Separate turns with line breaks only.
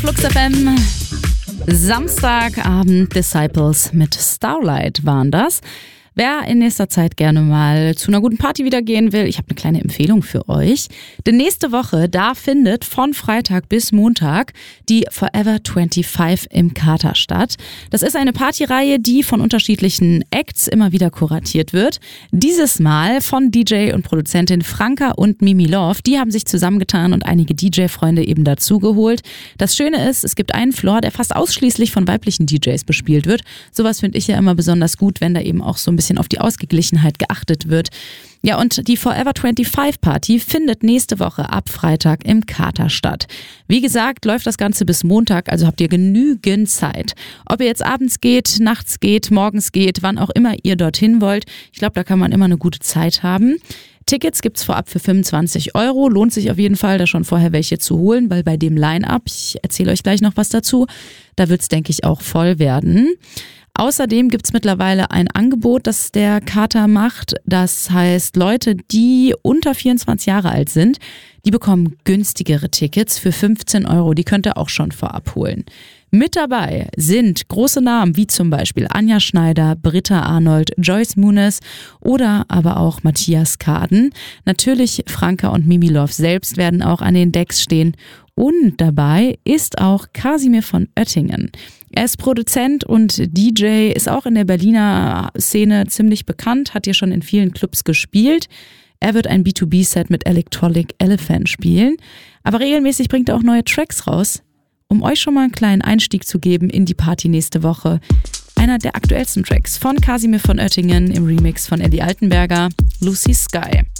Flux FM. Samstagabend Disciples mit Starlight waren das. Wer in nächster Zeit gerne mal zu einer guten Party wieder gehen will, ich habe eine kleine Empfehlung für euch. Denn nächste Woche, da findet von Freitag bis Montag die Forever 25 im Kater statt. Das ist eine Partyreihe, die von unterschiedlichen Acts immer wieder kuratiert wird. Dieses Mal von DJ und Produzentin Franka und Mimi Love. Die haben sich zusammengetan und einige DJ-Freunde eben dazugeholt. Das Schöne ist, es gibt einen Floor, der fast ausschließlich von weiblichen DJs bespielt wird. Sowas finde ich ja immer besonders gut, wenn da eben auch so ein bisschen auf die Ausgeglichenheit geachtet wird. Ja, und die Forever 25 Party findet nächste Woche ab Freitag im Kater statt. Wie gesagt, läuft das Ganze bis Montag, also habt ihr genügend Zeit. Ob ihr jetzt abends geht, nachts geht, morgens geht, wann auch immer ihr dorthin wollt, ich glaube, da kann man immer eine gute Zeit haben. Tickets gibt's vorab für 25 €. Lohnt sich auf jeden Fall, da schon vorher welche zu holen, weil bei dem Line-Up, ich erzähle euch gleich noch was dazu, da wird's, denke ich, auch voll werden. Außerdem gibt's mittlerweile ein Angebot, das der Kater macht. Das heißt, Leute, die unter 24 Jahre alt sind, die bekommen günstigere Tickets für 15 €. Die könnt ihr auch schon vorab holen. Mit dabei sind große Namen wie zum Beispiel Anja Schneider, Britta Arnold, Joyce Muniz oder aber auch Matthias Kaden. Natürlich Franka und Mimi Love selbst werden auch an den Decks stehen. Und dabei ist auch Kasimir von Oettingen. Er ist Produzent und DJ, ist auch in der Berliner Szene ziemlich bekannt, hat hier schon in vielen Clubs gespielt. Er wird ein B2B-Set mit Electronic Elephant spielen, aber regelmäßig bringt er auch neue Tracks raus. Um euch schon mal einen kleinen Einstieg zu geben in die Party nächste Woche, einer der aktuellsten Tracks von Kasimir von Oettingen im Remix von Eddie Altenberger, Lucy Sky.